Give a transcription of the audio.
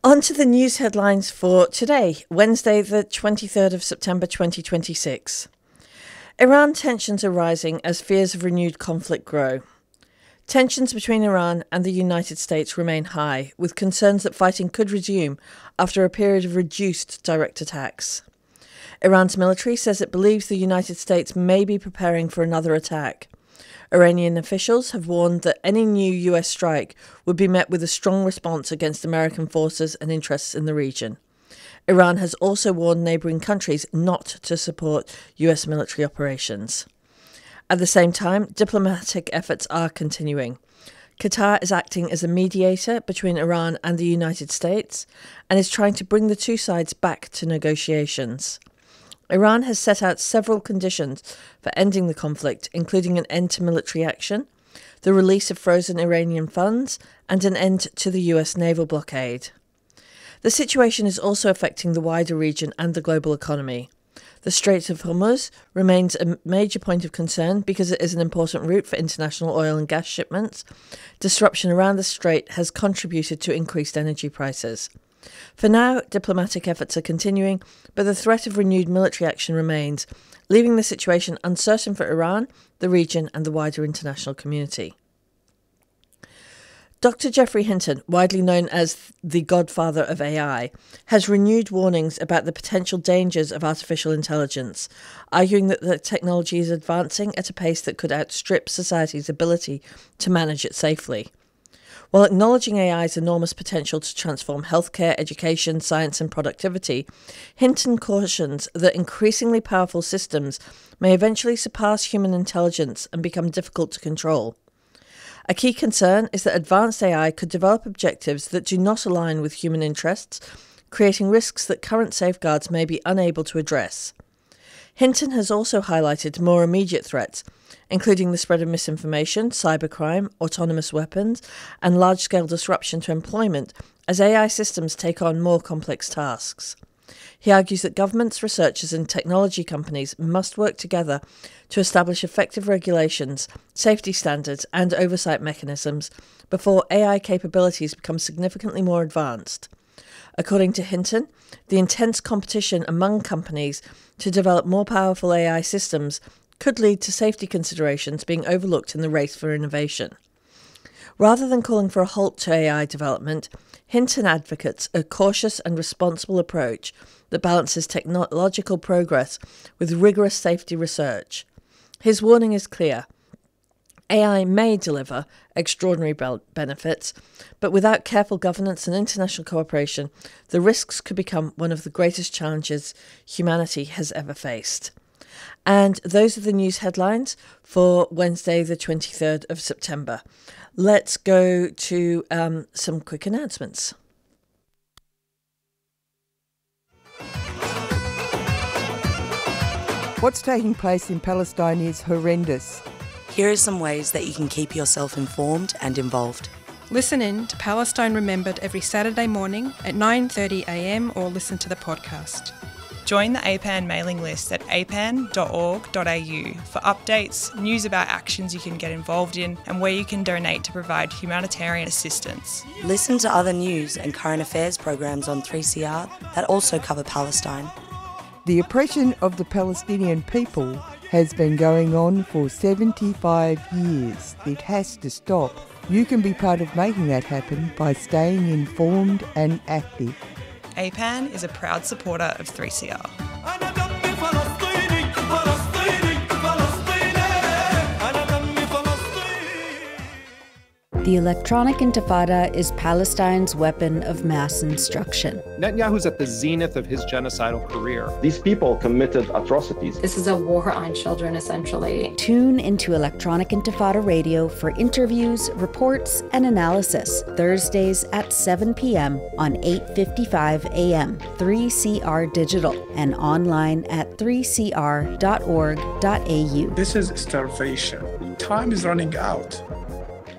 On to the news headlines for today, Wednesday, the 23rd of September 2026. Iran tensions are rising as fears of renewed conflict grow. Tensions between Iran and the United States remain high, with concerns that fighting could resume after a period of reduced direct attacks. Iran's military says it believes the United States may be preparing for another attack. Iranian officials have warned that any new US strike would be met with a strong response against American forces and interests in the region. Iran has also warned neighbouring countries not to support US military operations. At the same time, diplomatic efforts are continuing. Qatar is acting as a mediator between Iran and the United States and is trying to bring the two sides back to negotiations. Iran has set out several conditions for ending the conflict, including an end to military action, the release of frozen Iranian funds, and an end to the US naval blockade. The situation is also affecting the wider region and the global economy. The Strait of Hormuz remains a major point of concern because it is an important route for international oil and gas shipments. Disruption around the strait has contributed to increased energy prices. For now, diplomatic efforts are continuing, but the threat of renewed military action remains, leaving the situation uncertain for Iran, the region, and the wider international community. Dr. Geoffrey Hinton, widely known as the godfather of AI, has renewed warnings about the potential dangers of artificial intelligence, arguing that the technology is advancing at a pace that could outstrip society's ability to manage it safely. While acknowledging AI's enormous potential to transform healthcare, education, science and productivity, Hinton cautions that increasingly powerful systems may eventually surpass human intelligence and become difficult to control. A key concern is that advanced AI could develop objectives that do not align with human interests, creating risks that current safeguards may be unable to address. Hinton has also highlighted more immediate threats, including the spread of misinformation, cybercrime, autonomous weapons, and large-scale disruption to employment as AI systems take on more complex tasks. He argues that governments, researchers, and technology companies must work together to establish effective regulations, safety standards, and oversight mechanisms before AI capabilities become significantly more advanced. According to Hinton, the intense competition among companies to develop more powerful AI systems could lead to safety considerations being overlooked in the race for innovation. Rather than calling for a halt to AI development, Hinton advocates a cautious and responsible approach that balances technological progress with rigorous safety research. His warning is clear. AI may deliver extraordinary benefits, but without careful governance and international cooperation, the risks could become one of the greatest challenges humanity has ever faced. And those are the news headlines for Wednesday, the 23rd of September. Let's go to some quick announcements. What's taking place in Palestine is horrendous. Here are some ways that you can keep yourself informed and involved. Listen in to Palestine Remembered every Saturday morning at 9:30 a.m. or listen to the podcast. Join the APAN mailing list at apan.org.au for updates, news about actions you can get involved in, and where you can donate to provide humanitarian assistance. Listen to other news and current affairs programs on 3CR that also cover Palestine. The oppression of the Palestinian people has been going on for 75 years. It has to stop. You can be part of making that happen by staying informed and active. APAN is a proud supporter of 3CR. The electronic intifada is Palestine's weapon of mass instruction. Netanyahu's at the zenith of his genocidal career. These people committed atrocities. This is a war on children, essentially. Tune into Electronic Intifada Radio for interviews, reports, and analysis. Thursdays at 7 p.m. on 8:55 a.m. 3CR Digital and online at 3cr.org.au. This is starvation. Time is running out.